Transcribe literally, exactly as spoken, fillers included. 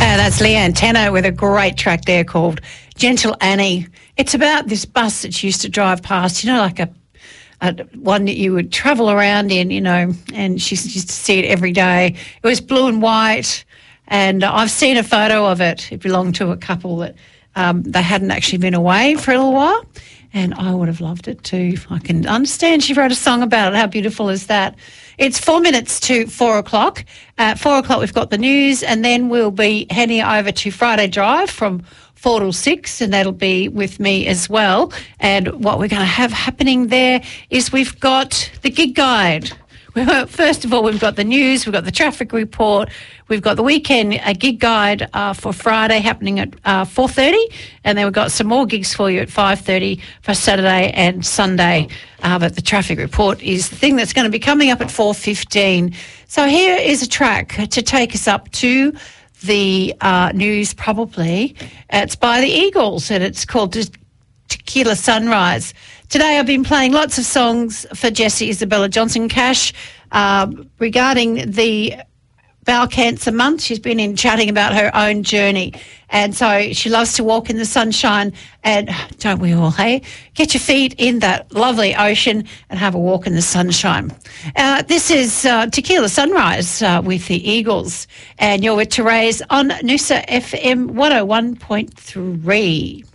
Yeah, that's Leanne Tanner with a great track there called Gentle Annie. It's about this bus that she used to drive past, you know, like a, a one that you would travel around in, you know, and she used to see it every day. It was blue and white, and I've seen a photo of it. It belonged to a couple that um, they hadn't actually been away for a little while, and I would have loved it too. I can understand she wrote a song about it. How beautiful is that? It's four minutes to four o'clock. At four o'clock we've got the news, and then we'll be heading over to Friday Drive from four till six, and that'll be with me as well. And what we're going to have happening there is we've got the gig guide. First of all, we've got the news, we've got the traffic report, we've got the weekend a gig guide uh, for Friday happening at uh, four thirty, and then we've got some more gigs for you at five thirty for Saturday and Sunday. Uh, but the traffic report is the thing that's going to be coming up at four fifteen. So here is a track to take us up to the uh, news probably. It's by the Eagles, and it's called Tequila Sunrise. Today I've been playing lots of songs for Jessie Isabella Johnson-Cash uh, regarding the bowel cancer month. She's been in chatting about her own journey, and so she loves to walk in the sunshine, and don't we all, hey? Get your feet in that lovely ocean and have a walk in the sunshine. Uh, this is uh, Tequila Sunrise uh, with the Eagles, and you're with Therese on Noosa F M one oh one point three.